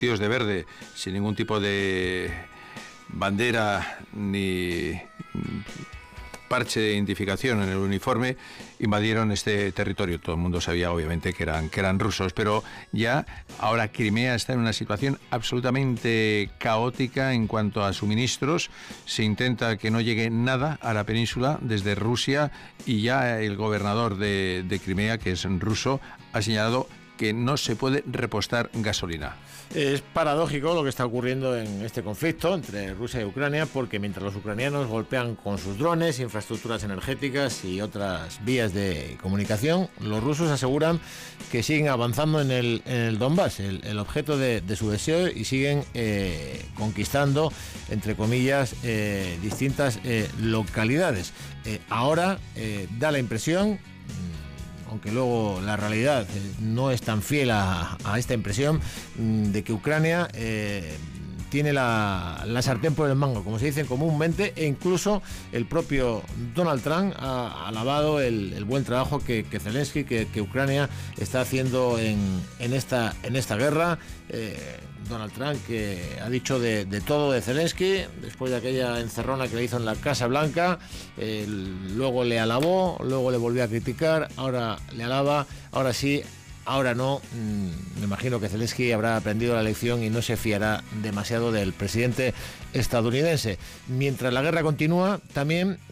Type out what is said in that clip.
de verde, sin ningún tipo de bandera ni parche de identificación en el uniforme, invadieron este territorio. Todo el mundo sabía, obviamente, que eran rusos, pero ya ahora Crimea está en una situación absolutamente caótica en cuanto a suministros. Se intenta que no llegue nada a la península desde Rusia, y ya el gobernador de Crimea, que es ruso, ha señalado que no se puede repostar gasolina. Es paradójico lo que está ocurriendo en este conflicto entre Rusia y Ucrania, porque mientras los ucranianos golpean con sus drones, infraestructuras energéticas y otras vías de comunicación, los rusos aseguran que siguen avanzando en el Donbass, el objeto de su deseo, y siguen conquistando, entre comillas, distintas localidades. Ahora da la impresión, aunque luego la realidad no es tan fiel a esta impresión, de que Ucrania tiene la sartén por el mango, como se dice comúnmente, e incluso el propio Donald Trump ha alabado el buen trabajo que Zelensky, que Ucrania está haciendo en esta guerra. Donald Trump, que ha dicho de todo de Zelensky, después de aquella encerrona que le hizo en la Casa Blanca, luego le alabó, luego le volvió a criticar, ahora le alaba, ahora sí, ahora no. Me imagino que Zelensky habrá aprendido la lección y no se fiará demasiado del presidente estadounidense. Mientras la guerra continúa, también